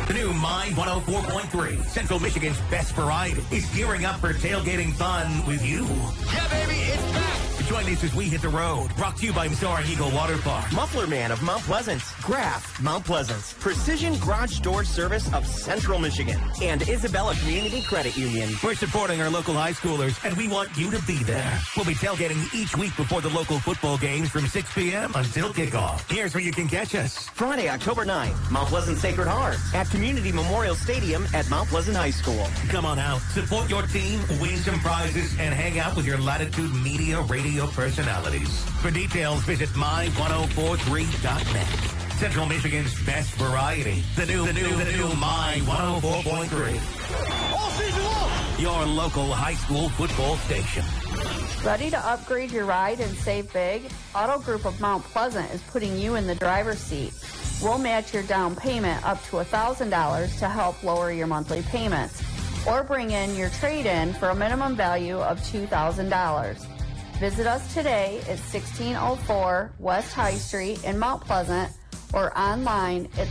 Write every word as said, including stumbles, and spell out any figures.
The new My one oh four point three, Central Michigan's best variety, is gearing up for tailgating fun with you. Yeah, baby, it's back. Join us as we hit the road. Brought to you by Soaring Eagle Water Park. Muffler Man of Mount Pleasant, Graf, Mount Pleasant, Precision Garage Door Service of Central Michigan, and Isabella Community Credit Union. We're supporting our local high schoolers, and we want you to be there. We'll be tailgating each week before the local football games from six p.m. until kickoff. Here's where you can catch us. Friday, October ninth, Mount Pleasant Sacred Heart at Community Memorial Stadium at Mount Pleasant High School. Come on out, support your team, win some prizes, and hang out with your Latitude Media radio personalities. For details, visit my ten forty-three dot net. Central Michigan's best variety. The new, the new, the new My one oh four point three. All season long. Your local high school football station. Ready to upgrade your ride and save big? Auto Group of Mount Pleasant is putting you in the driver's seat. We'll match your down payment up to one thousand dollars to help lower your monthly payments. Or bring in your trade-in for a minimum value of two thousand dollars. Visit us today at sixteen oh four West High Street in Mount Pleasant or online at